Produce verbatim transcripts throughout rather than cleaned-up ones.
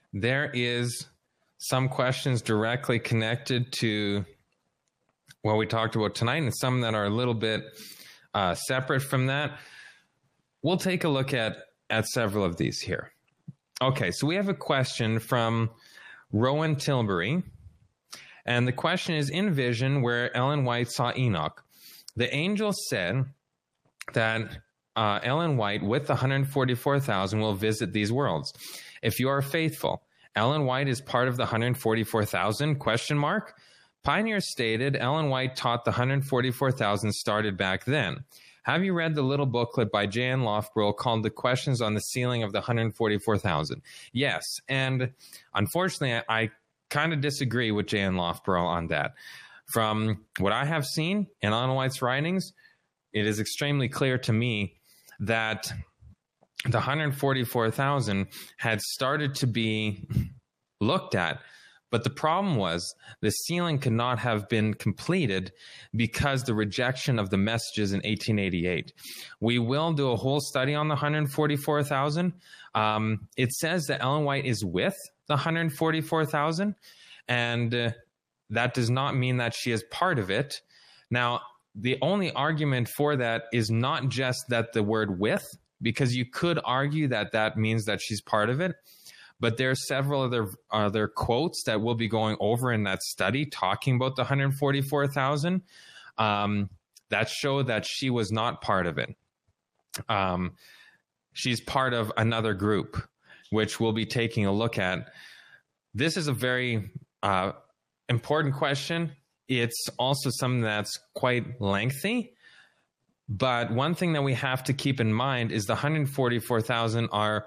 there is some questions directly connected to what we talked about tonight and some that are a little bit uh, separate from that. We'll take a look at, at several of these here. Okay, so we have a question from Rowan Tilbury. And the question is, in vision where Ellen White saw Enoch, the angel said that uh, Ellen White with the one hundred forty-four thousand will visit these worlds. If you are faithful, Ellen White is part of the one hundred forty-four thousand, question mark. Pioneer stated Ellen White taught the one hundred forty-four thousand started back then. Have you read the little booklet by J N Loughborough called The Questions on the Sealing of the one hundred forty-four thousand? Yes, and unfortunately, I, I kind of disagree with J N Loughborough on that. From what I have seen in Ellen White's writings, it is extremely clear to me that the one hundred forty-four thousand had started to be looked at, but the problem was the sealing could not have been completed because the rejection of the messages in eighteen eighty-eight. We will do a whole study on the one hundred forty-four thousand. Um, it says that Ellen White is with the one hundred forty-four thousand, and uh, that does not mean that she is part of it. Now, the only argument for that is not just that the word with, because you could argue that that means that she's part of it, but there are several other other quotes that we'll be going over in that study talking about the one hundred forty-four thousand um, that show that she was not part of it. Um, she's part of another group, which we'll be taking a look at. This is a very uh, important question. It's also something that's quite lengthy. But one thing that we have to keep in mind is the one hundred forty-four thousand are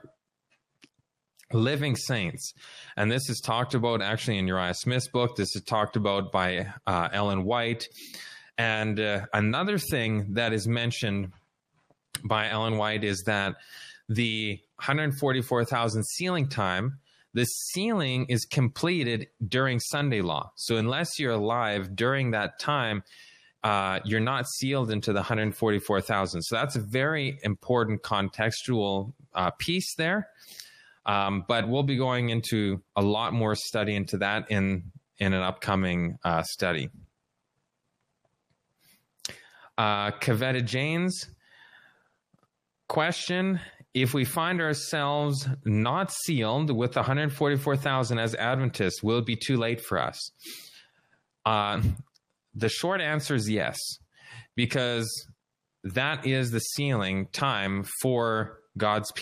living saints. And this is talked about actually in Uriah Smith's book. This is talked about by uh, Ellen White. And uh, another thing that is mentioned by Ellen White is that the one hundred forty-four thousand sealing time, the sealing is completed during Sunday law. So unless you're alive during that time, uh, you're not sealed into the one hundred forty-four thousand. So that's a very important contextual uh, piece there. Um, but we'll be going into a lot more study into that in, in an upcoming uh, study. Uh, Kavetta Janes, question: if we find ourselves not sealed with one hundred forty-four thousand as Adventists, will it be too late for us? Uh, the short answer is yes, because that is the sealing time for God's people.